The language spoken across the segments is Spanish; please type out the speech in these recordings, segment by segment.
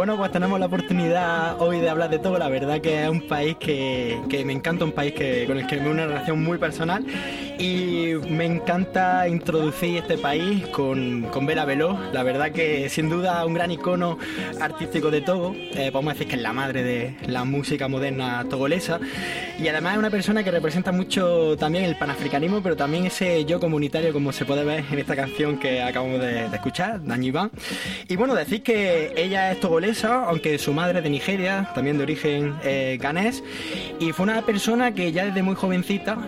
Bueno, pues tenemos la oportunidad hoy de hablar de Togo. La verdad que es un país que me encanta, un país con el que me une una relación muy personal, y me encanta introducir este país con Bella Beló. La verdad que sin duda un gran icono artístico de Togo, podemos decir que es la madre de la música moderna togolesa, y además es una persona que representa mucho también el panafricanismo, pero también ese yo comunitario, como se puede ver en esta canción que acabamos de escuchar, Danyiban. Y bueno, decir que ella es togolesa, aunque su madre es de Nigeria, también de origen ganés, y fue una persona que ya desde muy jovencita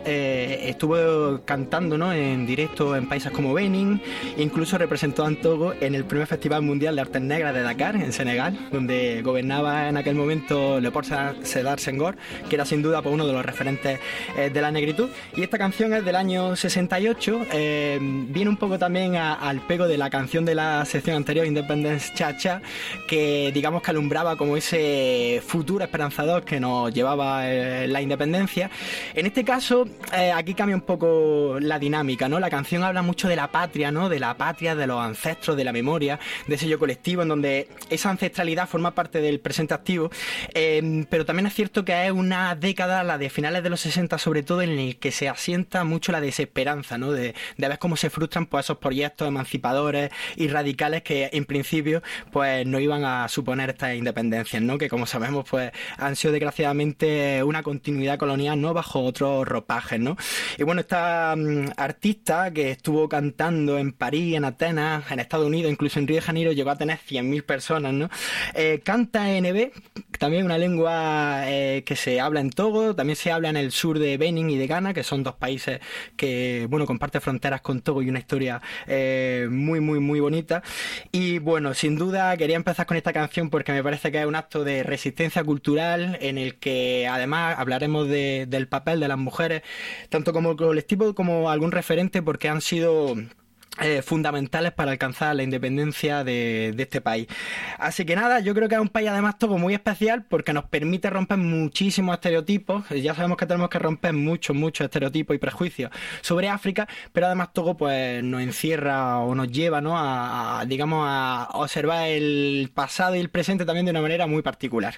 estuvo cantando, ¿no?, en directo en países como Benin, incluso representó a Togo en el primer Festival Mundial de Artes Negras de Dakar, en Senegal, donde gobernaba en aquel momento Léopold Sédar Senghor, que era sin duda pues, uno de los referentes de la negritud. Y esta canción es del año 68, viene un poco también al pego de la canción de la sección anterior, Independence Cha Cha, que digamos que alumbraba como ese futuro esperanzador que nos llevaba la independencia. En este caso, aquí cambia un poco la dinámica, ¿no? La canción habla mucho de la patria, ¿no? De la patria, de los ancestros, de la memoria, de ese yo colectivo, en donde esa ancestralidad forma parte del presente activo, pero también es cierto que es una década, la de finales de los 60 sobre todo, en el que se asienta mucho la desesperanza, ¿no? De ver cómo se frustran pues, esos proyectos emancipadores y radicales que en principio pues no iban a suponer estas independencias, ¿no? Que como sabemos pues han sido desgraciadamente una continuidad colonial, ¿no? Bajo otros ropajes, ¿no? Y bueno, esta artista que estuvo cantando en París, en Atenas, en Estados Unidos, incluso en Río de Janeiro, llegó a tener 100.000 personas, ¿no? Canta en EB, también una lengua que se habla en Togo, también se habla en el sur de Benin y de Ghana, que son dos países que, bueno, comparten fronteras con Togo y una historia muy, muy, muy bonita. Y bueno, sin duda quería empezar con esta canción porque me parece que es un acto de resistencia cultural en el que además hablaremos del papel de las mujeres, tanto como colectivo como algún referente, porque han sido fundamentales para alcanzar la independencia de este país. Así que nada, yo creo que es un país además Togo muy especial porque nos permite romper muchísimos estereotipos. Ya sabemos que tenemos que romper muchos estereotipos y prejuicios sobre África, pero además Togo pues nos encierra o nos lleva, ¿no?, digamos a observar el pasado y el presente también de una manera muy particular.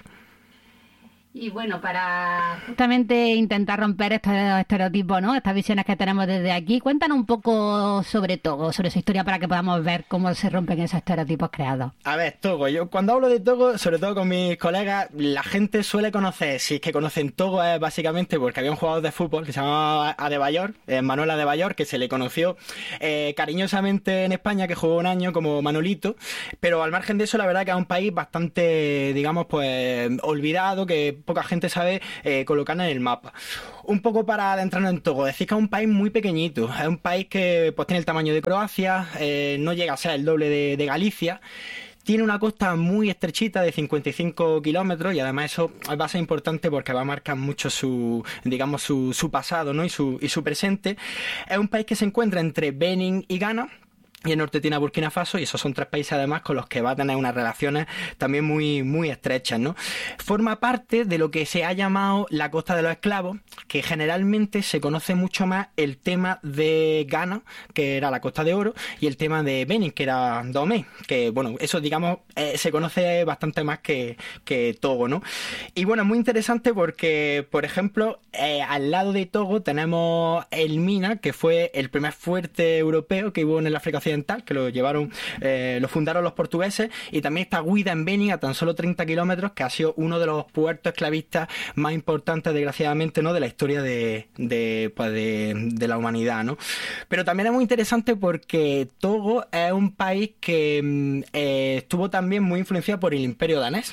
Y bueno, para justamente intentar romper estos estereotipos, ¿no?, estas visiones que tenemos desde aquí, cuéntanos un poco sobre Togo, sobre su historia, para que podamos ver cómo se rompen esos estereotipos creados. A ver, Togo, yo cuando hablo de Togo, sobre todo con mis colegas, la gente suele conocer, si es que conocen Togo, es básicamente porque había un jugador de fútbol que se llamaba Adebayor, Manuel Adebayor, que se le conoció cariñosamente en España, que jugó un año como Manolito, pero al margen de eso, la verdad que es un país bastante, digamos, pues olvidado, que poca gente sabe colocar en el mapa. Un poco para adentrarnos en Togo, decir que es un país muy pequeñito, es un país que pues tiene el tamaño de Croacia, no llega a ser el doble de Galicia. Tiene una costa muy estrechita de 55 kilómetros y además eso va a ser importante porque va a marcar mucho su pasado, ¿no?, y su presente. Es un país que se encuentra entre Benin y Ghana. Y el norte tiene a Burkina Faso, y esos son tres países además con los que va a tener unas relaciones también muy, muy estrechas, ¿no? Forma parte de lo que se ha llamado la costa de los esclavos, que generalmente se conoce mucho más el tema de Ghana, que era la Costa de Oro, y el tema de Benin, que era Dahomey, que bueno, eso digamos se conoce bastante más que Togo, ¿no? Y bueno, es muy interesante porque, por ejemplo, al lado de Togo tenemos el Mina, que fue el primer fuerte europeo que hubo en el África Occidental, que lo fundaron los portugueses, y también está Guida en Benin, a tan solo 30 kilómetros, que ha sido uno de los puertos esclavistas más importantes, desgraciadamente, ¿no?, de la historia de la humanidad, ¿no? Pero también es muy interesante porque Togo es un país que estuvo también muy influenciado por el Imperio danés.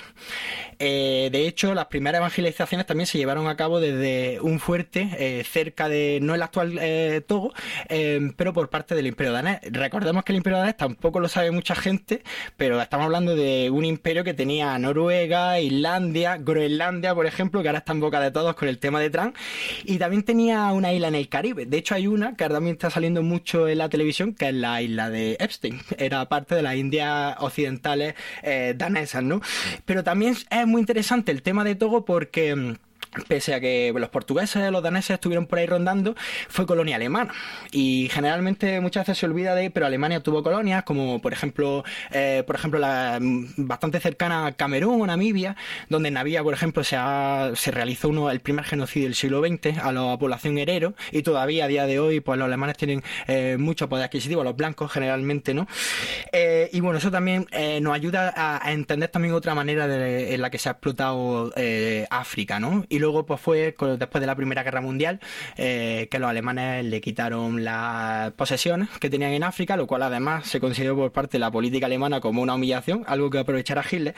De hecho, las primeras evangelizaciones también se llevaron a cabo desde un fuerte cerca de, no el actual Togo, pero por parte del Imperio danés. Recordemos que el Imperio danés tampoco lo sabe mucha gente, pero estamos hablando de un imperio que tenía Noruega, Islandia, Groenlandia, por ejemplo, que ahora está en boca de todos con el tema de Trump, y también tenía una isla en el Caribe. De hecho, hay una que ahora también está saliendo mucho en la televisión, que es la isla de Epstein. Era parte de las Indias occidentales danesas, ¿no? Pero también es muy interesante el tema de Togo porque pese a que los portugueses, los daneses estuvieron por ahí rondando, fue colonia alemana. Y generalmente muchas veces se olvida pero Alemania tuvo colonias, como por ejemplo la bastante cercana a Camerún o Namibia, donde en Namibia, por ejemplo, se realizó el primer genocidio del siglo XX a la población herero, y todavía a día de hoy pues los alemanes tienen mucho poder adquisitivo, los blancos generalmente, ¿no? Y bueno, eso también nos ayuda a entender también otra manera en la que se ha explotado África, ¿no? Y luego pues fue después de la Primera Guerra Mundial que los alemanes le quitaron las posesiones que tenían en África, lo cual además se consideró por parte de la política alemana como una humillación, algo que aprovechara Hitler.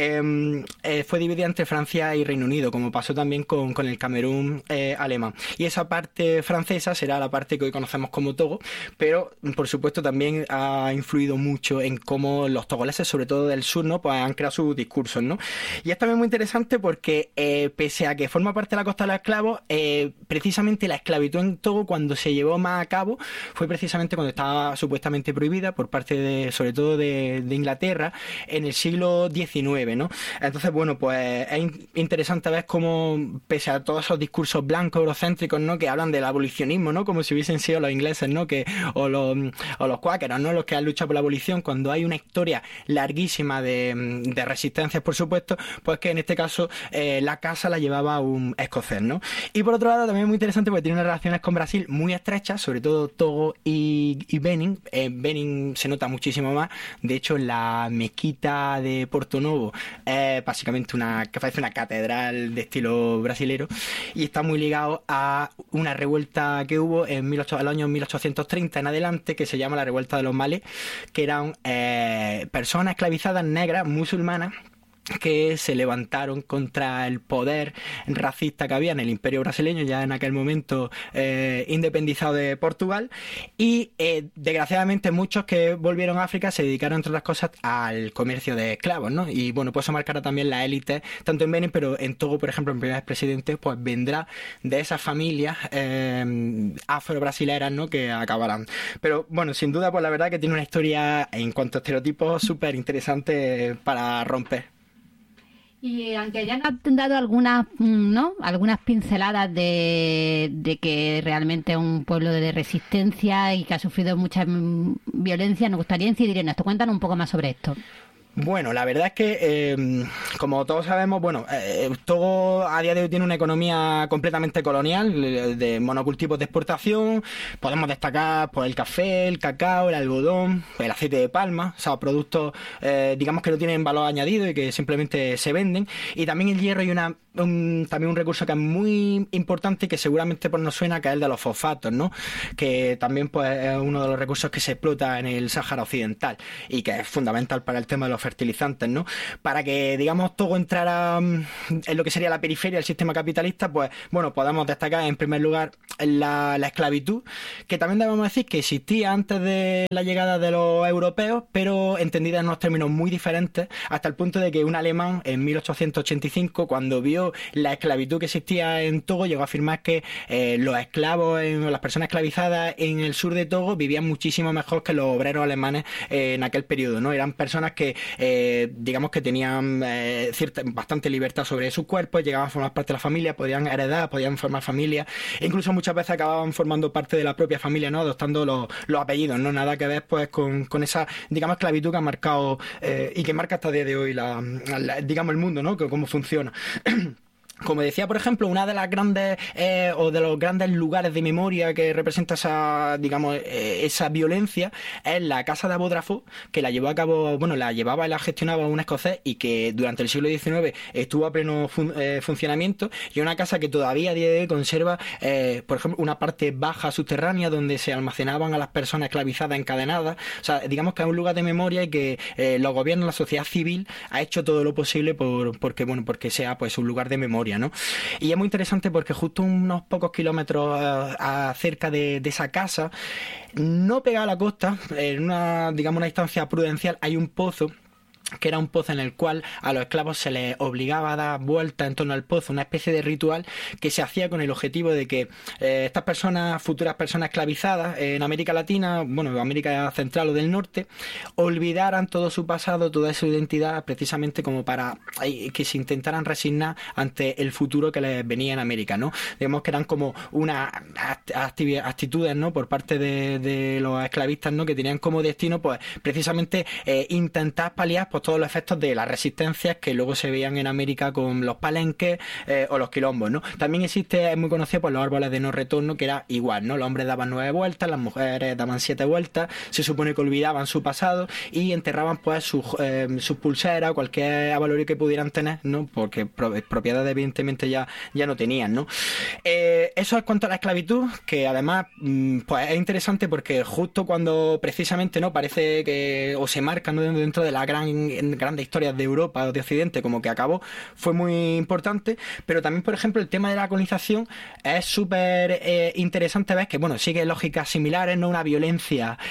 Fue dividida entre Francia y Reino Unido, como pasó también con el Camerún alemán. Y esa parte francesa será la parte que hoy conocemos como Togo, pero por supuesto también ha influido mucho en cómo los togoleses, sobre todo del sur, ¿no? Pues han creado sus discursos, ¿no? Y es también muy interesante porque pese a que forma parte de la costa de los esclavos, precisamente la esclavitud en Togo, cuando se llevó más a cabo, fue precisamente cuando estaba supuestamente prohibida por parte sobre todo de Inglaterra en el siglo XIX, ¿no? Entonces, bueno, pues es interesante ver cómo, pese a todos esos discursos blancos eurocéntricos, ¿no? Que hablan del abolicionismo, ¿no? Como si hubiesen sido los ingleses, ¿no? O los cuáqueros, ¿no? Los que han luchado por la abolición, cuando hay una historia larguísima de resistencias, por supuesto, pues que en este caso la casa la llevaba un escocés, ¿no? Y por otro lado también es muy interesante porque tiene unas relaciones con Brasil muy estrechas, sobre todo Togo y Benin. Benin se nota muchísimo más. De hecho, la mezquita de Porto Novo es básicamente que parece una catedral de estilo brasilero, y está muy ligado a una revuelta que hubo en los años 1830 en adelante, que se llama la revuelta de los malés, que eran personas esclavizadas negras musulmanas que se levantaron contra el poder racista que había en el Imperio brasileño, ya en aquel momento independizado de Portugal, y desgraciadamente muchos que volvieron a África se dedicaron, entre otras cosas, al comercio de esclavos, ¿no? Y bueno, pues eso marcará también la élite, tanto en Benin, pero en Togo, por ejemplo, el primer presidente pues vendrá de esas familias afro-brasileras, ¿no? Que acabarán. Pero bueno, sin duda, pues la verdad que tiene una historia en cuanto a estereotipos súper interesante para romper. Y aunque ya nos han dado algunas, ¿no? Algunas pinceladas de que realmente es un pueblo de resistencia y que ha sufrido mucha violencia, nos gustaría incidir en esto. Cuéntanos un poco más sobre esto. Bueno, la verdad es que, como todos sabemos, Togo a día de hoy tiene una economía completamente colonial, de monocultivos de exportación. Podemos destacar pues el café, el cacao, el algodón, el aceite de palma, o sea, productos, digamos, que no tienen valor añadido y que simplemente se venden. Y también el hierro y también un recurso que es muy importante y que seguramente pues nos suena, que es el de los fosfatos, ¿no? Que también pues es uno de los recursos que se explota en el Sáhara Occidental y que es fundamental para el tema de los fertilizantes, ¿no? Para que, digamos, Togo entrara en lo que sería la periferia del sistema capitalista, pues bueno, podemos destacar en primer lugar la esclavitud, que también debemos decir que existía antes de la llegada de los europeos, pero entendida en unos términos muy diferentes, hasta el punto de que un alemán en 1885, cuando vio la esclavitud que existía en Togo, llegó a afirmar que los esclavos, las personas esclavizadas en el sur de Togo vivían muchísimo mejor que los obreros alemanes en aquel periodo, ¿no? Eran personas que digamos que tenían bastante libertad sobre sus cuerpos, llegaban a formar parte de la familia, podían heredar, podían formar familia, e incluso muchas veces acababan formando parte de la propia familia, ¿no? Adoptando los apellidos, ¿no? Nada que ver pues con esa, digamos, esclavitud que ha marcado y que marca hasta el día de hoy digamos, el mundo, ¿no? Que cómo funciona. Como decía, por ejemplo, una de las grandes o de los grandes lugares de memoria que representa esa, digamos, esa violencia es la casa de Abu Drafo, que la llevó a cabo, la llevaba y la gestionaba un escocés y que durante el siglo XIX estuvo a pleno funcionamiento, y una casa que todavía a día de hoy conserva, por ejemplo, una parte baja subterránea donde se almacenaban a las personas esclavizadas encadenadas. O sea, digamos que es un lugar de memoria y que los gobiernos, la sociedad civil ha hecho todo lo posible porque sea pues un lugar de memoria, ¿no? Y es muy interesante porque justo unos pocos kilómetros cerca de esa casa, no pegada a la costa, en una distancia prudencial, hay un pozo que era un pozo en el cual a los esclavos se les obligaba a dar vuelta en torno al pozo, una especie de ritual que se hacía con el objetivo de que estas personas, futuras personas esclavizadas en América Latina, bueno, América Central o del Norte, olvidaran todo su pasado, toda su identidad, precisamente como para que se intentaran resignar ante el futuro que les venía en América, ¿no? Digamos que eran como unas actitudes, ¿no?, por parte de los esclavistas, ¿no?, que tenían como destino, pues, precisamente intentar paliar, pues, todos los efectos de las resistencias que luego se veían en América con los palenques o los quilombos, ¿no? También existe, es muy conocido por los árboles de no retorno, que era igual, ¿no? Los hombres daban 9 vueltas, las mujeres daban 7 vueltas, se supone que olvidaban su pasado y enterraban, pues, sus pulseras o cualquier avalorio que pudieran tener, ¿no? Porque propiedades evidentemente ya no tenían, ¿no? Eso es cuanto a la esclavitud, que además, pues, es interesante porque justo cuando precisamente, ¿no?, parece que o se marca, ¿no?, dentro de la grandes historias de Europa o de Occidente, como que acabó, fue muy importante, pero también, por ejemplo, el tema de la colonización es súper interesante ver que, bueno, sigue lógicas similares, ¿no? Una violencia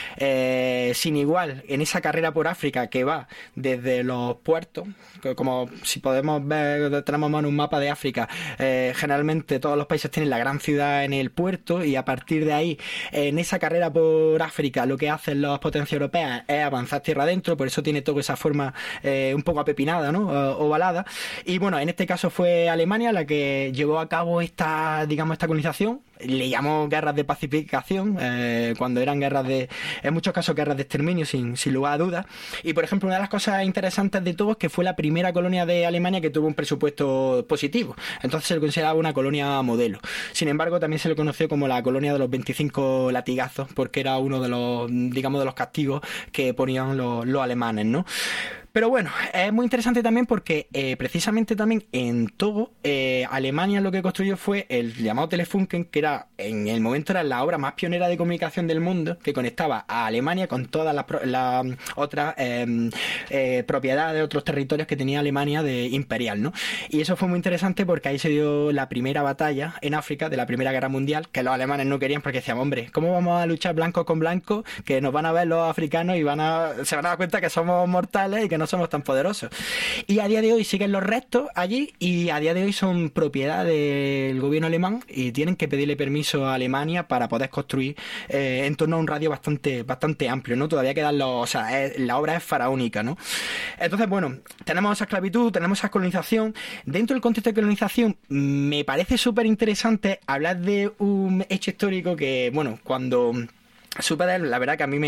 sin igual en esa carrera por África que va desde los puertos, como si podemos ver, tenemos en un mapa de África, generalmente todos los países tienen la gran ciudad en el puerto, y a partir de ahí, en esa carrera por África, lo que hacen las potencias europeas es avanzar tierra adentro, por eso tiene toda esa forma un poco apepinada, ¿no?, ovalada. Y bueno, en este caso fue Alemania la que llevó a cabo esta colonización. Le llamó guerras de pacificación, cuando eran guerras en muchos casos guerras de exterminio, sin lugar a dudas. Y por ejemplo, una de las cosas interesantes de todo es que fue la primera colonia de Alemania que tuvo un presupuesto positivo. Entonces se le consideraba una colonia modelo. Sin embargo, también se le conoció como la colonia de los 25 latigazos, porque era uno de los, digamos, de los castigos que ponían los alemanes, ¿no? Pero bueno, es muy interesante también porque precisamente también en Togo, Alemania lo que construyó fue el llamado Telefunken, que era en el momento era la obra más pionera de comunicación del mundo, que conectaba a Alemania con todas las otras propiedades, otros territorios que tenía Alemania de imperial, ¿no? Y eso fue muy interesante porque ahí se dio la primera batalla en África de la Primera Guerra Mundial, que los alemanes no querían porque decían, hombre, ¿cómo vamos a luchar blanco con blanco? Que nos van a ver los africanos y se van a dar cuenta que somos mortales y que no somos tan poderosos. Y a día de hoy siguen los restos allí, y a día de hoy son propiedad del gobierno alemán y tienen que pedirle permiso a Alemania para poder construir en torno a un radio bastante amplio, ¿no? Todavía quedan la obra es faraónica, ¿no? Entonces, bueno, tenemos esa esclavitud, tenemos esa colonización. Dentro del contexto de colonización, me parece súper interesante hablar de un hecho histórico que, bueno, cuando supe de él, la verdad que a mí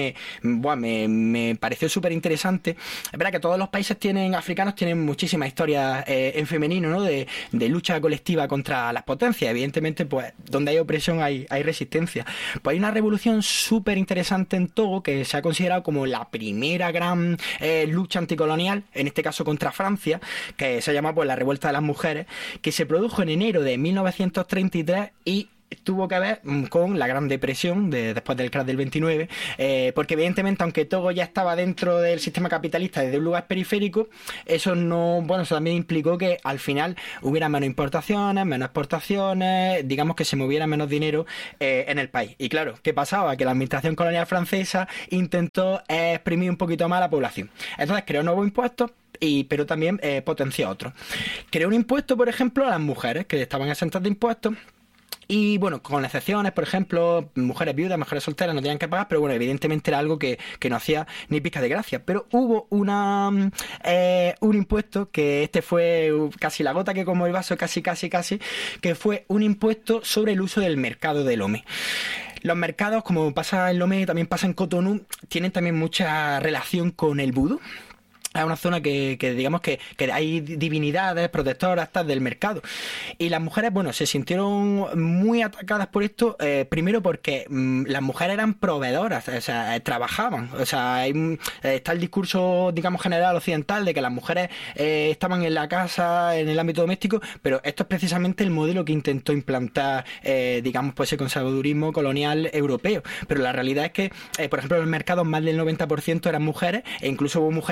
me pareció súper interesante. Es verdad que todos los países africanos tienen muchísimas historias en femenino, ¿no?, de lucha colectiva contra las potencias. Evidentemente, pues donde hay opresión hay resistencia. Pues hay una revolución súper interesante en Togo que se ha considerado como la primera gran lucha anticolonial, en este caso contra Francia, que se llama, pues, la Revuelta de las Mujeres, que se produjo en enero de 1933 y tuvo que ver con la Gran Depresión después del crash del 29, porque evidentemente, aunque Togo ya estaba dentro del sistema capitalista desde un lugar periférico, eso también implicó que al final hubiera menos importaciones, menos exportaciones, digamos que se moviera menos dinero en el país. Y claro, ¿qué pasaba? Que la administración colonial francesa intentó exprimir un poquito más a la población. Entonces creó nuevos impuestos, pero también potenció otros. Creó un impuesto, por ejemplo, a las mujeres que estaban exentas de impuestos. Y bueno, con excepciones, por ejemplo, mujeres viudas, mujeres solteras no tenían que pagar, pero bueno, evidentemente era algo que no hacía ni pizca de gracia. Pero hubo un impuesto que fue casi la gota que como el vaso, casi, que fue un impuesto sobre el uso del mercado del Lomé. Los mercados, como pasa en Lomé, también pasa en Cotonú, tienen también mucha relación con el vudú. Es una zona que digamos que hay divinidades protectoras del mercado. Y las mujeres, bueno, se sintieron muy atacadas por esto, primero porque las mujeres eran proveedoras, o sea, trabajaban. O sea, está el discurso, digamos, general occidental de que las mujeres estaban en la casa, en el ámbito doméstico, pero esto es precisamente el modelo que intentó implantar, digamos, pues el conservadurismo colonial europeo. Pero la realidad es que, por ejemplo, en los mercados más del 90% eran mujeres, e incluso hubo mujeres que al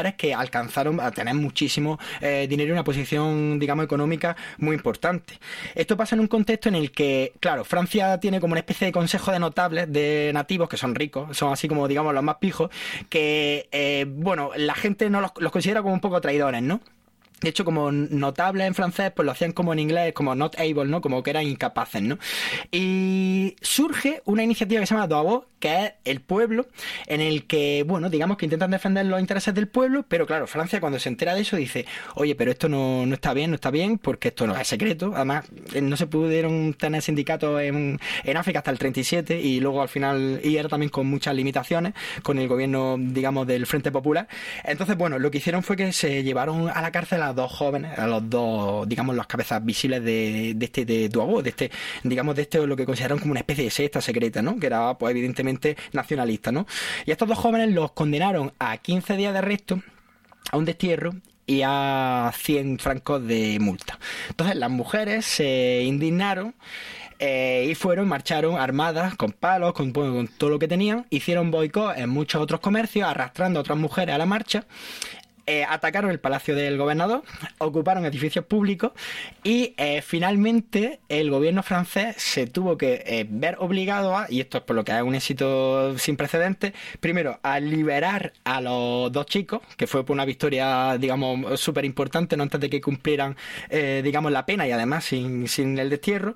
alcanzaron a tener muchísimo dinero y una posición, digamos, económica muy importante. Esto pasa en un contexto en el que, claro, Francia tiene como una especie de consejo de notables, de nativos, que son ricos, son así como, digamos, los más pijos, que, bueno, la gente no los considera como un poco traidores, ¿no? De hecho, como notables en francés, pues lo hacían como en inglés, como not able, ¿no? Como que eran incapaces, ¿no? Y surge una iniciativa que se llama Davout, que es el pueblo, en el que, bueno, digamos que intentan defender los intereses del pueblo, pero claro, Francia cuando se entera de eso dice, oye, pero esto no está bien, porque esto no es secreto. Además, no se pudieron tener sindicatos en África hasta el 37, y luego al final, y era también con muchas limitaciones, con el gobierno, digamos, del Frente Popular. Entonces, bueno, lo que hicieron fue que se llevaron a la cárcel a dos jóvenes, a los dos, digamos, las cabezas visibles de Davout, digamos, lo que consideraron como una especie de secta secreta, ¿no? Que era, pues, evidentemente nacionalista, ¿no? Y a estos dos jóvenes los condenaron a 15 días de arresto, a un destierro y a 100 francos de multa. Entonces las mujeres se indignaron y marcharon armadas, con palos, con todo lo que tenían, hicieron boicot en muchos otros comercios, arrastrando a otras mujeres a la marcha. Atacaron el palacio del gobernador, ocuparon edificios públicos y finalmente el gobierno francés se tuvo que ver obligado a, y esto es por lo que es un éxito sin precedentes, primero a liberar a los dos chicos, que fue por una victoria, digamos, súper importante, no antes de que cumplieran, digamos, la pena, y además sin el destierro.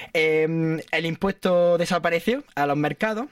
El impuesto desapareció a los mercados.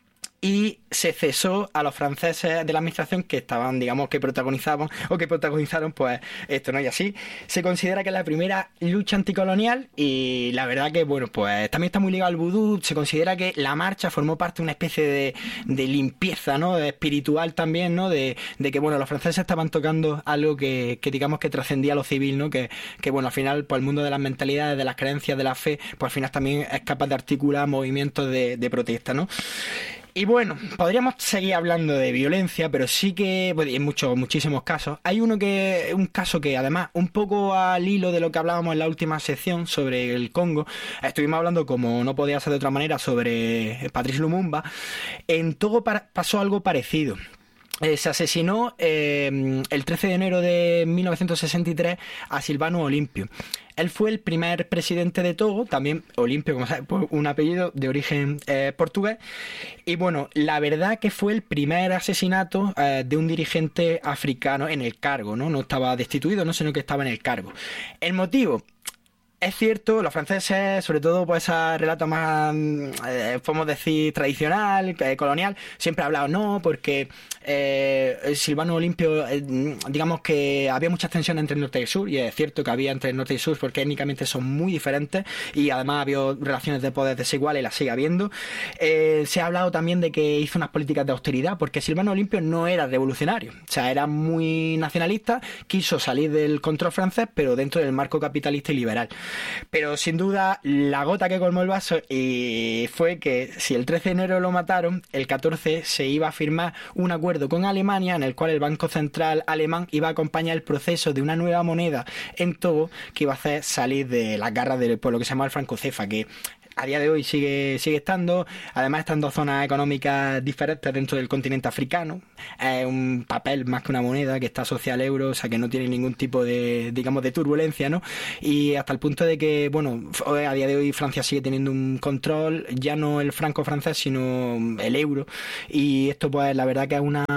Y se cesó a los franceses de la administración que estaban, digamos, que protagonizaron, pues esto, ¿no? Y así se considera que es la primera lucha anticolonial, y la verdad que, bueno, pues también está muy ligado al vudú. Se considera que la marcha formó parte de una especie de limpieza, ¿no? Espiritual también, ¿no? De que, bueno, los franceses estaban tocando algo que digamos que trascendía lo civil, ¿no? Que bueno, al final, pues el mundo de las mentalidades, de las creencias, de la fe, pues al final también es capaz de articular movimientos de protesta, ¿no? Y bueno, podríamos seguir hablando de violencia, pero sí que, pues, en muchísimos casos. Hay un caso que además, un poco al hilo de lo que hablábamos en la última sección sobre el Congo, estuvimos hablando, como no podía ser de otra manera, sobre Patrice Lumumba. En Togo pasó algo parecido. Se asesinó el 13 de enero de 1963 a Silvano Olympio. Él fue el primer presidente de Togo, también Olympio, como sabes, por un apellido de origen portugués. Y bueno, la verdad que fue el primer asesinato de un dirigente africano en el cargo, ¿no? No estaba destituido, no, sino que estaba en el cargo. El motivo... Es cierto, los franceses, sobre todo por ese relato más, podemos decir, tradicional, colonial, siempre han hablado no, porque Silvano Olympio, digamos que había muchas tensiones entre el norte y el sur, y es cierto que había entre el norte y el sur porque étnicamente son muy diferentes, y además había relaciones de poder desiguales, y las sigue habiendo. Se ha hablado también de que hizo unas políticas de austeridad, porque Silvano Olympio no era revolucionario, o sea, era muy nacionalista, quiso salir del control francés, pero dentro del marco capitalista y liberal. Pero sin duda la gota que colmó el vaso fue que si el 13 de enero lo mataron, el 14 se iba a firmar un acuerdo con Alemania en el cual el Banco Central alemán iba a acompañar el proceso de una nueva moneda en Togo que iba a hacer salir de las garras del pueblo, que se llama el francocefa, que a día de hoy sigue estando. Además, están dos zonas económicas diferentes dentro del continente africano. Es un papel más que una moneda que está asociada al euro, o sea que no tiene ningún tipo de, digamos, de turbulencia, ¿no? Y hasta el punto de que, bueno, a día de hoy Francia sigue teniendo un control, ya no el franco francés, sino el euro. Y esto, pues, la verdad que es un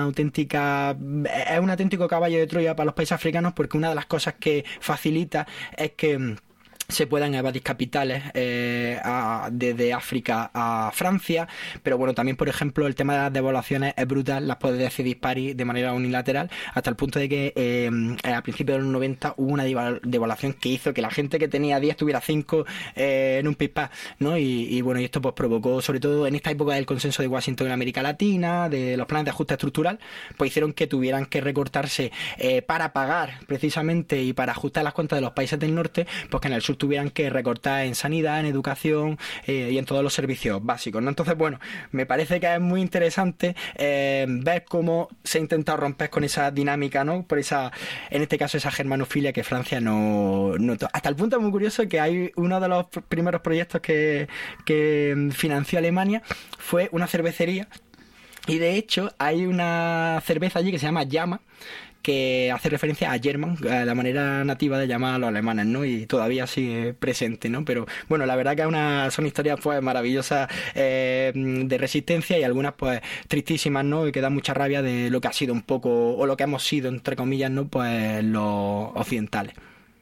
auténtico caballo de Troya para los países africanos, porque una de las cosas que facilita es que se puedan evadir capitales desde África a Francia, pero bueno, también, por ejemplo, el tema de las devaluaciones es brutal, las puede decidir París de manera unilateral, hasta el punto de que a principios de los 90 hubo una devaluación que hizo que la gente que tenía 10 tuviera 5 en un pispás, ¿no? Y bueno, y esto pues provocó, sobre todo en esta época del consenso de Washington en América Latina, de los planes de ajuste estructural, pues hicieron que tuvieran que recortarse para pagar precisamente y para ajustar las cuentas de los países del norte, pues que en el sur tuvieran que recortar en sanidad, en educación y en todos los servicios básicos, ¿no? Entonces, bueno, me parece que es muy interesante ver cómo se ha intentado romper con esa dinámica, ¿no? Por esa, en este caso, esa germanofilia que Francia no hasta el punto muy curioso que hay uno de los primeros proyectos que financió Alemania fue una cervecería, y de hecho hay una cerveza allí que se llama Llama, que hace referencia a German, a la manera nativa de llamar a los alemanes, ¿no? Y todavía sigue presente, ¿no? Pero bueno, la verdad que son historias pues maravillosas de resistencia y algunas pues tristísimas, ¿no? Y que dan mucha rabia de lo que ha sido un poco, o lo que hemos sido, entre comillas, ¿no? Pues los occidentales.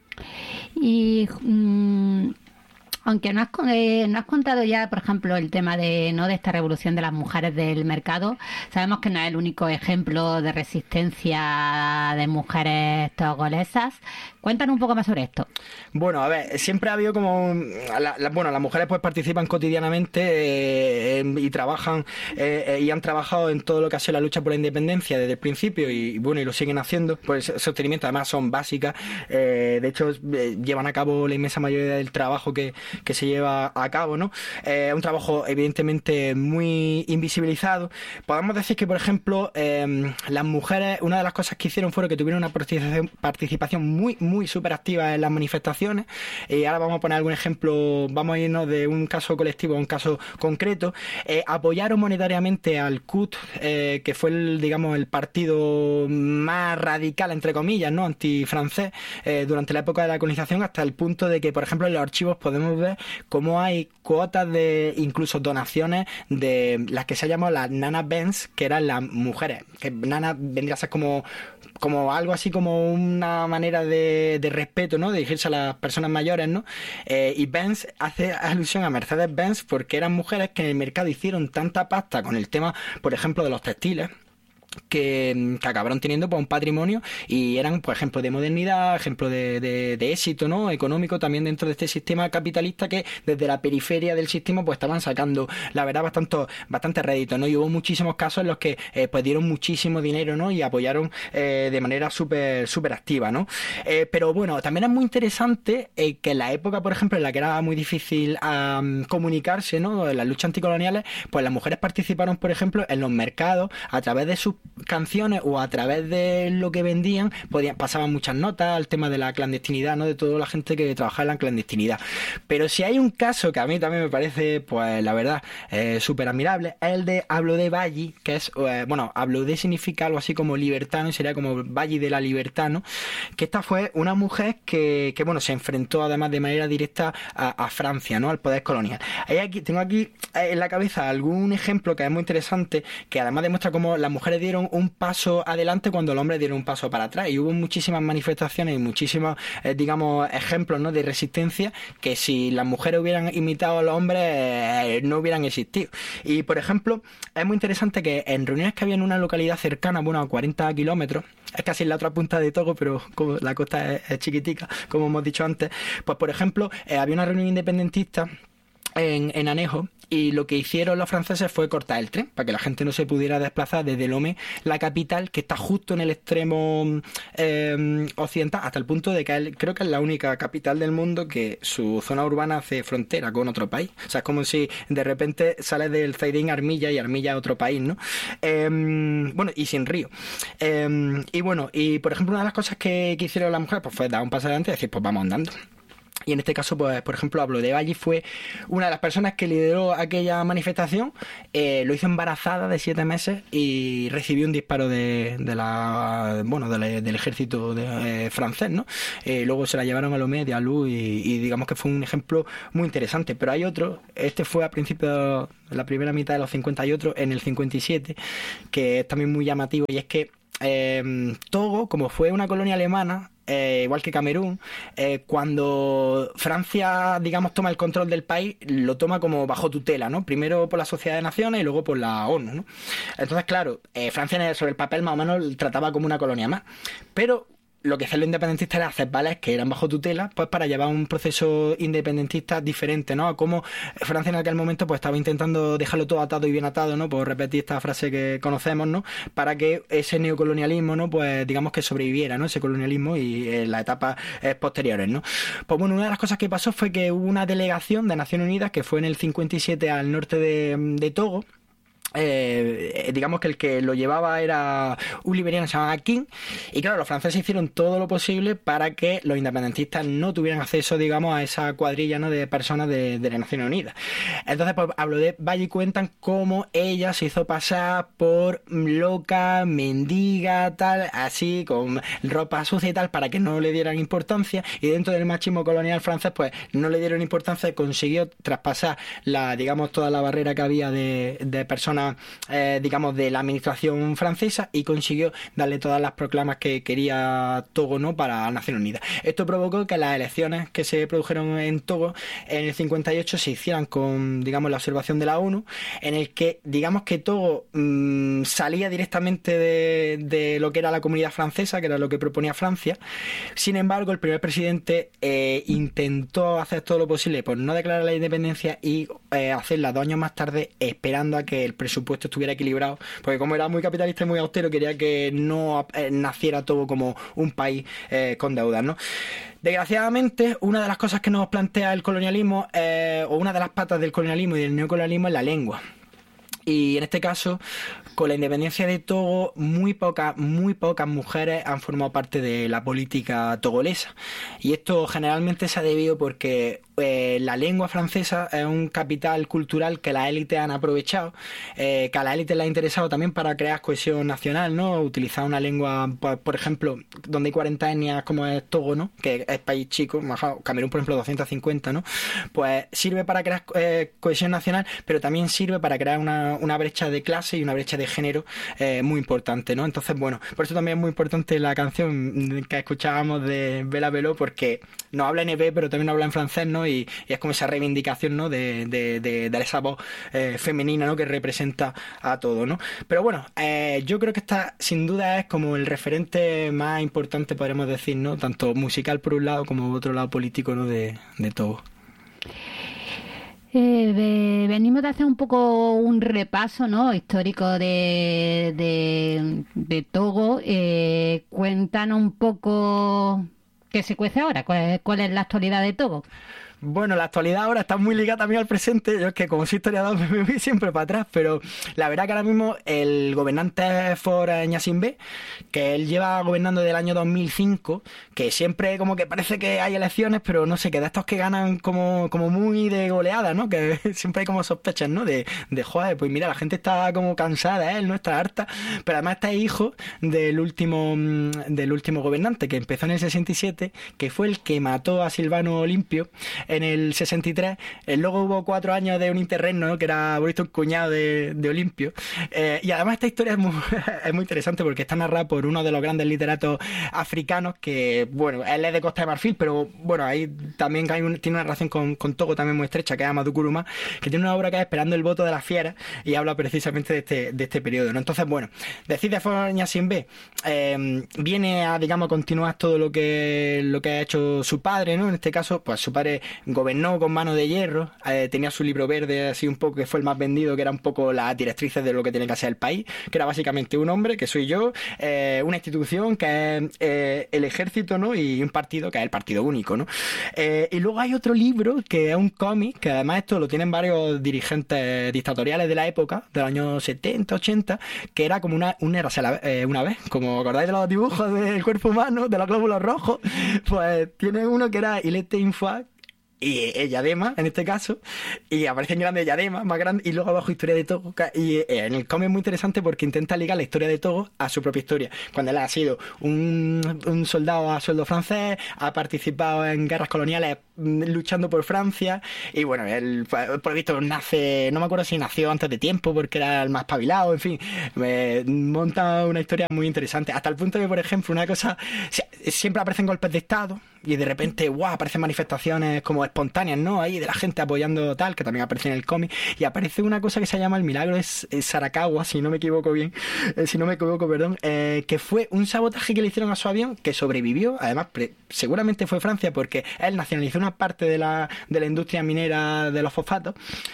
Y aunque no has contado ya, por ejemplo, el tema de esta revolución de las mujeres del mercado, sabemos que no es el único ejemplo de resistencia de mujeres togolesas. Cuéntanos un poco más sobre esto. Bueno, a ver, siempre ha habido como... las mujeres pues participan cotidianamente y trabajan y han trabajado en todo lo que ha sido la lucha por la independencia desde el principio y bueno, y lo siguen haciendo. Pues el sostenimiento además son básicas. De hecho, llevan a cabo la inmensa mayoría del trabajo que se lleva a cabo, ¿no? Un trabajo evidentemente muy invisibilizado. Podemos decir que, por ejemplo, las mujeres, una de las cosas que hicieron fue que tuvieron una participación muy súper activa en las manifestaciones. Y ahora vamos a poner algún ejemplo, vamos a irnos de un caso colectivo a un caso concreto. Apoyaron monetariamente al CUT, que fue el partido más radical, entre comillas, ¿no? Antifrancés, durante la época de la colonización, hasta el punto de que, por ejemplo, en los archivos podemos ver cómo hay cuotas de incluso donaciones de las que se han llamado las Nana Benz, que eran las mujeres, que Nana vendría a ser como algo así como una manera de respeto, ¿no? De dirigirse a las personas mayores, ¿no? Y Benz hace alusión a Mercedes-Benz porque eran mujeres que en el mercado hicieron tanta pasta con el tema, por ejemplo, de los textiles, que acabaron teniendo pues un patrimonio y eran, por ejemplo, de modernidad, ejemplo de éxito, ¿no? Económico también dentro de este sistema capitalista que desde la periferia del sistema pues estaban sacando, la verdad, bastante rédito, ¿no? Y hubo muchísimos casos en los que pues dieron muchísimo dinero, ¿no? Y apoyaron de manera súper activa, ¿no? Pero bueno, también es muy interesante que en la época, por ejemplo, en la que era muy difícil comunicarse, ¿no? En las luchas anticoloniales, pues las mujeres participaron, por ejemplo, en los mercados a través de sus canciones o a través de lo que vendían, pasaban muchas notas al tema de la clandestinidad, ¿no? De toda la gente que trabajaba en la clandestinidad. Pero si hay un caso que a mí también me parece, pues la verdad, súper admirable, es el de Ablodé Valli, que es, Ablodé significa algo así como libertad, ¿no? Y sería como Valli de la libertad, ¿no? Que esta fue una mujer que se enfrentó además de manera directa a Francia, ¿no? Al poder colonial. Tengo aquí en la cabeza algún ejemplo que es muy interesante, que además demuestra cómo las mujeres dieron un paso adelante cuando los hombres dieron un paso para atrás, y hubo muchísimas manifestaciones y muchísimos ejemplos, ¿no? De resistencia que si las mujeres hubieran imitado a los hombres no hubieran existido. Y por ejemplo, es muy interesante que en reuniones que había en una localidad cercana, a 40 kilómetros, es casi en la otra punta de Togo, pero como la costa es chiquitica, como hemos dicho antes, pues por ejemplo había una reunión independentista en Anejo, y lo que hicieron los franceses fue cortar el tren para que la gente no se pudiera desplazar desde Lomé, la capital, que está justo en el extremo occidental, hasta el punto de que creo que es la única capital del mundo que su zona urbana hace frontera con otro país. O sea, es como si de repente sales del Zaidín a Armilla y Armilla a otro país, ¿no? Y sin río. Y por ejemplo, una de las cosas que hicieron las mujeres pues fue dar un paso adelante y decir, pues vamos andando. Y en este caso, pues, por ejemplo, Ablodé Valli fue una de las personas que lideró aquella manifestación. Lo hizo embarazada de 7 meses y recibió un disparo del ejército francés, ¿no? Luego se la llevaron a Lomé, a Luz, y digamos que fue un ejemplo muy interesante. Pero hay otro, este fue a principios de la primera mitad de los 50 y otro en el 57, que es también muy llamativo, y es que Togo, como fue una colonia alemana, igual que Camerún, cuando Francia, digamos, toma el control del país, lo toma como bajo tutela, ¿no? Primero por la Sociedad de Naciones y luego por la ONU, ¿no? Entonces, claro, Francia sobre el papel más o menos trataba como una colonia más, pero lo que hacían los independentistas era hacer vales que eran bajo tutela, pues para llevar un proceso independentista diferente, ¿no? A cómo Francia en aquel momento pues estaba intentando dejarlo todo atado y bien atado, ¿no? Por repetir esta frase que conocemos, ¿no? Para que ese neocolonialismo, ¿no? Pues digamos que sobreviviera, ¿no? Ese colonialismo y las etapas posteriores, ¿no? Pues bueno, una de las cosas que pasó fue que hubo una delegación de Naciones Unidas que fue en el 57 al norte de Togo, digamos que el que lo llevaba era un liberiano que se llamaba King, y claro, los franceses hicieron todo lo posible para que los independentistas no tuvieran acceso, digamos, a esa cuadrilla, ¿no?, de personas de las Naciones Unidas. Entonces, pues Ablodé Valle y cuentan cómo ella se hizo pasar por loca, mendiga, tal, así, con ropa sucia y tal, para que no le dieran importancia, y dentro del machismo colonial francés, pues no le dieron importancia, consiguió traspasar digamos, toda la barrera que había de personas, digamos, de la administración francesa, y consiguió darle todas las proclamas que quería Togo, ¿no?, para Naciones Unidas. Esto provocó que las elecciones que se produjeron en Togo en el 58 se hicieran con, digamos, la observación de la ONU, en el que, digamos, que Togo salía directamente de lo que era la comunidad francesa, que era lo que proponía Francia. Sin embargo, el primer presidente intentó hacer todo lo posible por no declarar la independencia y hacerla 2 años más tarde, esperando a que el presupuesto estuviera equilibrado, porque como era muy capitalista y muy austero, quería que no naciera todo como un país con deudas, ¿no? Desgraciadamente, una de las cosas que nos plantea el colonialismo, o una de las patas del colonialismo y del neocolonialismo, es la lengua. Y en este caso, con la independencia de Togo, muy pocas mujeres han formado parte de la política togolesa. Y esto generalmente se ha debido porque la lengua francesa es un capital cultural que las élites han aprovechado, que a las élites les ha interesado también para crear cohesión nacional, ¿no? Utilizar una lengua, por ejemplo, donde hay 40 etnias como es Togo, ¿no?, que es país chico, Camerún, por ejemplo, 250, ¿no? Pues sirve para crear cohesión nacional, pero también sirve para crear una brecha de clase y una brecha de género muy importante, ¿no? Entonces, bueno, por eso también es muy importante la canción que escuchábamos de Bella Beló, porque nos habla en EP, pero también nos habla en francés, ¿no? Y es como esa reivindicación, ¿no?, de esa voz femenina, ¿no?, que representa a todo, ¿no? Pero bueno, yo creo que esta sin duda es como el referente más importante, podríamos decir, ¿no?, tanto musical por un lado como otro lado político, ¿no?, de Togo. Venimos de hacer un poco un repaso, ¿no?, histórico de Togo. Cuéntanos un poco qué se cuece ahora, cuál es la actualidad de Togo. Bueno, la actualidad ahora está muy ligada también al presente. Yo es que como soy historiador me voy siempre para atrás, pero la verdad que ahora mismo el gobernante es Faure Gnassingbé, que él lleva gobernando desde el año 2005, que siempre como que parece que hay elecciones, pero no sé, que de estos que ganan como muy de goleada, ¿no? Que siempre hay como sospechas, ¿no? De joder, pues mira, la gente está como cansada, él no está harta, pero además está hijo del último gobernante, que empezó en el 67, que fue el que mató a Silvano Olimpio en el 63. Luego hubo 4 años de un interregno, ¿no?, que era un cuñado de Olimpio. Y además esta historia es muy interesante porque está narrada por uno de los grandes literatos africanos, que, bueno, él es de Costa de Marfil, pero bueno, ahí también tiene una relación con Togo también muy estrecha, que es Amadou Kourouma, que tiene una obra que es Esperando el voto de las fieras, y habla precisamente de este periodo, ¿no? Entonces, bueno, decide Faure Gnassingbé, viene a, digamos, continuar todo lo que ha hecho su padre, ¿no? En este caso, pues su padre gobernó con mano de hierro, tenía su libro verde así un poco, que fue el más vendido, que era un poco las directrices de lo que tiene que hacer el país, que era básicamente un hombre, que soy yo, una institución que es el ejército, ¿no?, y un partido, que es el partido único, ¿no? Y luego hay otro libro, que es un cómic, que además esto lo tienen varios dirigentes dictatoriales de la época, del año 70, 80, que era como una vez, como acordáis de los dibujos del cuerpo humano, de los glóbulos rojos, pues tiene uno que era Il était une fois, y Yadema en este caso, y aparecen grandes Yadema más grandes, y luego abajo historia de Togo, y en el cómic es muy interesante porque intenta ligar la historia de Togo a su propia historia, cuando él ha sido un soldado a sueldo francés, ha participado en guerras coloniales luchando por Francia, y bueno, él por visto nace, no me acuerdo si nació antes de tiempo porque era el más espabilado, en fin, monta una historia muy interesante, hasta el punto de que, por ejemplo, una cosa, siempre aparecen golpes de estado y de repente, ¡guau!, aparecen manifestaciones como espontáneas, ¿no?, ahí de la gente apoyando tal, que también aparece en el cómic, y aparece una cosa que se llama el milagro de Sarakawa, si no me equivoco, perdón, que fue un sabotaje que le hicieron a su avión, que sobrevivió, además seguramente fue Francia, porque él nacionalizó una parte de la industria minera de los fosfatos,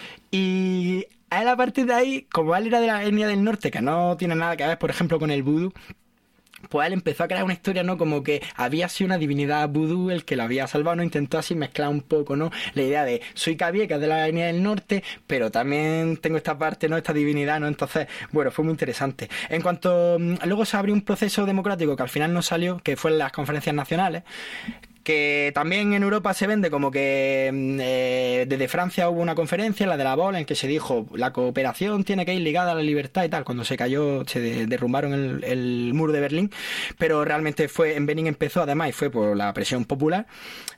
y a él, a partir de ahí, como él era de la etnia del norte, que no tiene nada que ver, por ejemplo, con el vudú, pues él empezó a crear una historia, ¿no? Como que había sido una divinidad vudú el que lo había salvado, ¿no? Intentó así mezclar un poco, ¿no? La idea de soy Kabie, que es de la línea del norte, pero también tengo esta parte, ¿no? Esta divinidad, ¿no? Entonces, bueno, fue muy interesante. En cuanto... Luego se abrió un proceso democrático que al final no salió, que fue en las conferencias nacionales, que también en Europa se vende como que desde Francia hubo una conferencia, la de la Bola, en que se dijo la cooperación tiene que ir ligada a la libertad y tal, cuando se cayó, se derrumbaron el muro de Berlín, pero realmente fue en Benín empezó además y fue por la presión popular.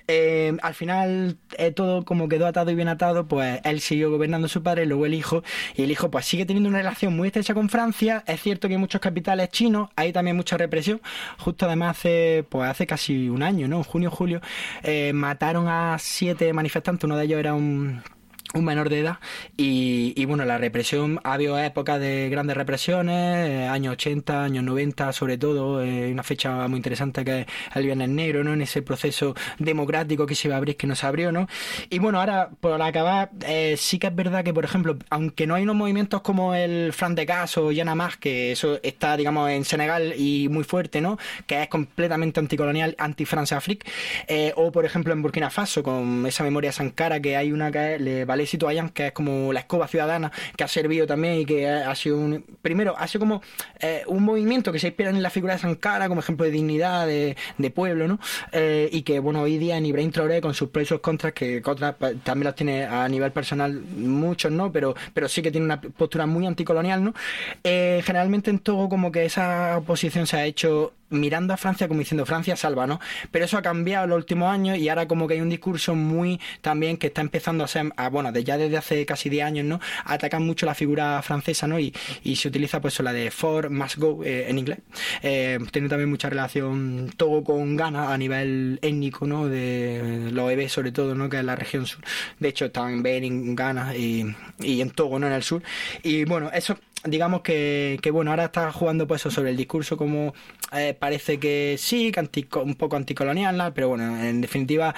Al final todo como quedó atado y bien atado, pues él siguió gobernando su padre, luego el hijo, y el hijo pues sigue teniendo una relación muy estrecha con Francia. Es cierto que hay muchos capitales chinos, hay también mucha represión. Justo además hace casi un año, ¿no? En junio, julio, mataron a 7 manifestantes, uno de ellos era un menor de edad y bueno, la represión, ha habido épocas de grandes represiones, años 80, años 90 sobre todo, una fecha muy interesante que es el Viernes Negro, ¿no? En ese proceso democrático que se iba a abrir, que no se abrió, ¿no? Y bueno, ahora por acabar, sí que es verdad que por ejemplo, aunque no hay unos movimientos como el Front de Gas o Yana Mas, que eso está digamos en Senegal y muy fuerte, ¿no? Que es completamente anticolonial, anti-France-Afrique, o por ejemplo en Burkina Faso con esa memoria Sankara, que hay una que es Valais Citoyen, que es como la escoba ciudadana, que ha servido también y que ha sido ha sido como un movimiento que se inspira en la figura de Sankara como ejemplo de dignidad, de pueblo, ¿no? Y que bueno, hoy día en Ibrahim Traoré con sus pros y sus contras, que contras también los tiene a nivel personal muchos, ¿no? Pero sí que tiene una postura muy anticolonial, ¿no? Generalmente en Togo como que esa oposición se ha hecho mirando a Francia como diciendo Francia salva, ¿no? Pero eso ha cambiado en los últimos años y ahora como que hay un discurso muy también que está empezando a ser, bueno, ya desde hace casi 10 años, ¿no? Atacan mucho la figura francesa, ¿no? Y se utiliza pues la de for must go en inglés. Tiene también mucha relación todo con Ghana a nivel étnico, ¿no? De los Ebe sobre todo, ¿no? Que es la región sur. De hecho están en Benin, Ghana y en Togo, ¿no? En el sur. Y bueno, eso digamos que bueno, ahora está jugando pues eso sobre el discurso como parece que sí, que un poco anticolonial, ¿no? Pero bueno, en definitiva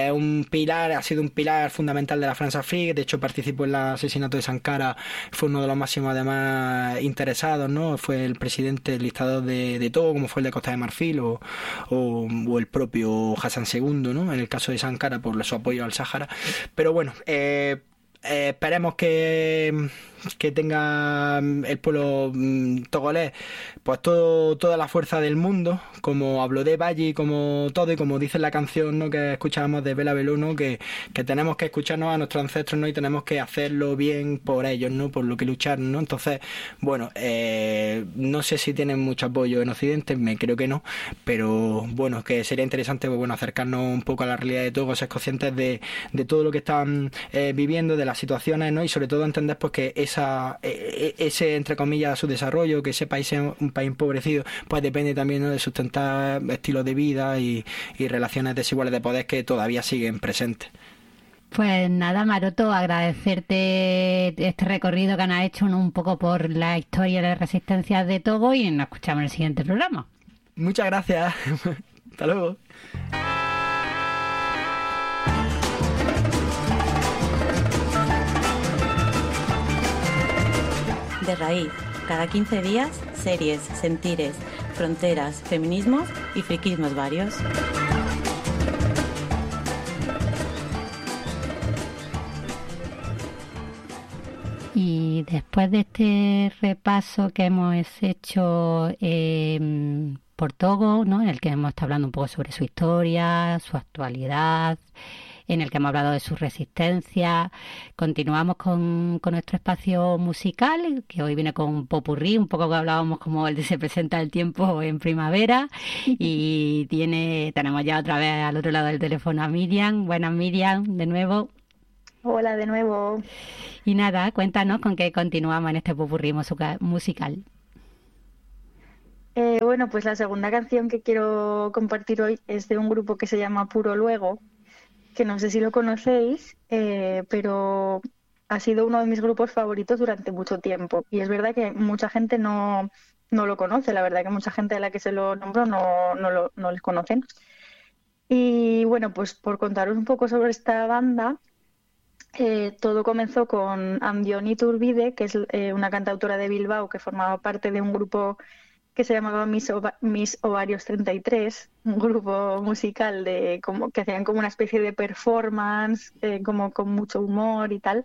ha sido un pilar fundamental de la France-Afrique. De hecho participó en el asesinato de Sankara, fue uno de los máximos además interesados, ¿no? Fue el presidente del dictador de Togo, como fue el de Costa de Marfil o el propio Hassan II, ¿no? En el caso de Sankara por su apoyo al Sáhara. Pero bueno, esperemos que tenga el pueblo togolés pues toda la fuerza del mundo, como habló de Valle, como todo, y como dice la canción, ¿no? Que escuchábamos de Bela Belú, ¿no? Que tenemos que escucharnos a nuestros ancestros, ¿no? Y tenemos que hacerlo bien por ellos, ¿no? Por lo que luchar, ¿no? Entonces, bueno, no sé si tienen mucho apoyo en Occidente, creo que no, pero bueno, que sería interesante pues, bueno, acercarnos un poco a la realidad de todos, ser conscientes de todo lo que están viviendo, de las situaciones, ¿no? Y sobre todo entender pues que ese, entre comillas, su desarrollo, que ese país sea un país empobrecido, pues depende también, ¿no? De sustentar estilos de vida y relaciones desiguales de poder que todavía siguen presentes. Pues nada, Maroto, agradecerte este recorrido que han hecho un poco por la historia de las resistencias de Togo y nos escuchamos en el siguiente programa. Muchas gracias. Hasta luego. De Raíz, cada 15 días, series, sentires, fronteras, feminismos y friquismos varios. Y después de este repaso que hemos hecho por Togo, ¿no? En el que hemos estado hablando un poco sobre su historia, su actualidad, en el que hemos hablado de su resistencia, continuamos con nuestro espacio musical, que hoy viene con un popurrí, un poco que hablábamos como el de Se presenta el tiempo en primavera, y tenemos ya otra vez al otro lado del teléfono a Miriam. Buenas, Miriam, de nuevo. Hola de nuevo. Y nada, cuéntanos con qué continuamos en este popurrí musical. Bueno, pues la segunda canción que quiero compartir hoy es de un grupo que se llama Puro Luego, que no sé si lo conocéis, pero ha sido uno de mis grupos favoritos durante mucho tiempo. Y es verdad que mucha gente no lo conoce, la verdad que mucha gente a la que se lo nombro no les conocen. Y bueno, pues por contaros un poco sobre esta banda, todo comenzó con Andioni Turbide, que es una cantautora de Bilbao que formaba parte de un grupo que se llamaba Mis Ovarios 33, un grupo musical de como que hacían como una especie de performance, como con mucho humor y tal.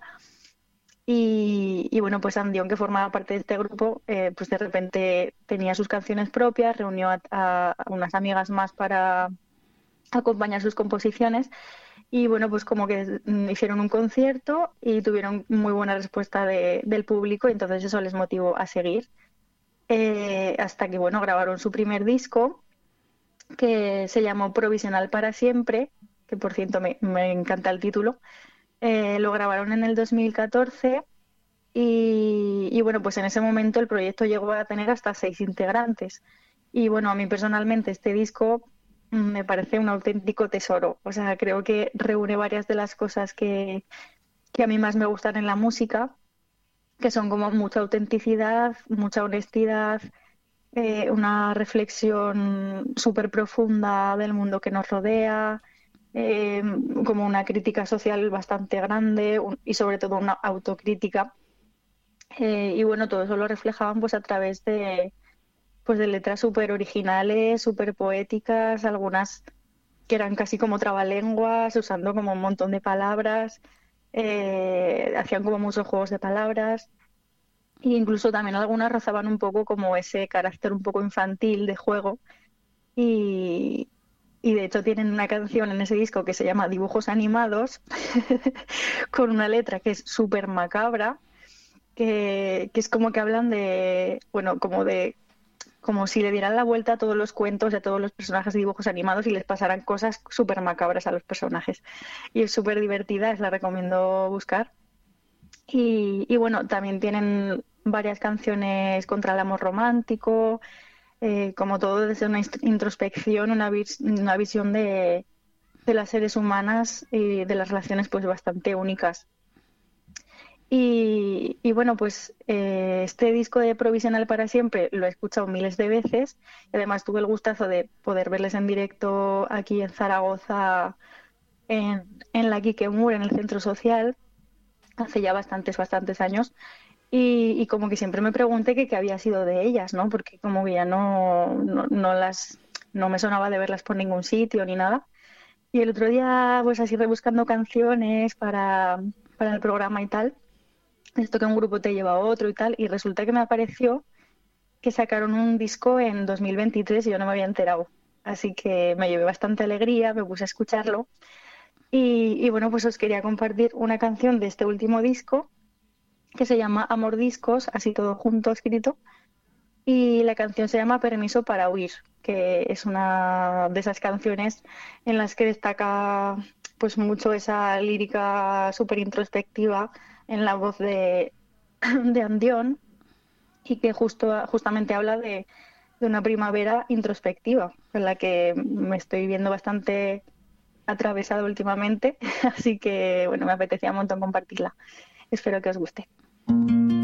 Y bueno, pues Andión, que formaba parte de este grupo, pues de repente tenía sus canciones propias, reunió a unas amigas más para acompañar sus composiciones y bueno, pues como que hicieron un concierto y tuvieron muy buena respuesta del público y entonces eso les motivó a seguir. Hasta que bueno, grabaron su primer disco que se llamó Provisional para Siempre, que por cierto me encanta el título. Lo grabaron en el 2014 y bueno, pues en ese momento el proyecto llegó a tener hasta 6 integrantes. Y bueno, a mí personalmente este disco me parece un auténtico tesoro. O sea, creo que reúne varias de las cosas que a mí más me gustan en la música, que son como mucha autenticidad, mucha honestidad, una reflexión súper profunda del mundo que nos rodea, como una crítica social bastante grande y sobre todo una autocrítica. Y bueno, todo eso lo reflejaban pues a través de letras súper originales, súper poéticas, algunas que eran casi como trabalenguas, usando como un montón de palabras, hacían como muchos juegos de palabras. E incluso también algunas rozaban un poco como ese carácter un poco infantil de juego. Y de hecho tienen una canción en ese disco que se llama Dibujos Animados, con una letra que es súper macabra, que es como que hablan de, bueno, como si le dieran la vuelta a todos los cuentos y a todos los personajes de dibujos animados y les pasaran cosas súper macabras a los personajes. Y es súper divertida, la recomiendo buscar. Y bueno, también tienen varias canciones contra el amor romántico, como todo desde una introspección, una visión de las seres humanas y de las relaciones pues bastante únicas. Y bueno, pues este disco de Provisional para Siempre lo he escuchado miles de veces y además tuve el gustazo de poder verles en directo aquí en Zaragoza, en la Kikemur, en el centro social, hace ya bastantes años. Y como que siempre me pregunté qué había sido de ellas, ¿no? Porque como que ya no me sonaba de verlas por ningún sitio ni nada. Y el otro día, pues así rebuscando canciones para el programa y tal, esto que un grupo te lleva a otro y tal, y resulta que me apareció que sacaron un disco en 2023 y yo no me había enterado. Así que me llevé bastante alegría, me puse a escucharlo. Y bueno, pues os quería compartir una canción de este último disco que se llama Amor Discos, así todo junto escrito, y la canción se llama Permiso para Huir, que es una de esas canciones en las que destaca pues mucho esa lírica súper introspectiva en la voz de Andión y que justamente habla de una primavera introspectiva, en la que me estoy viendo bastante atravesado últimamente, así que bueno, me apetecía un montón compartirla. Espero que os guste.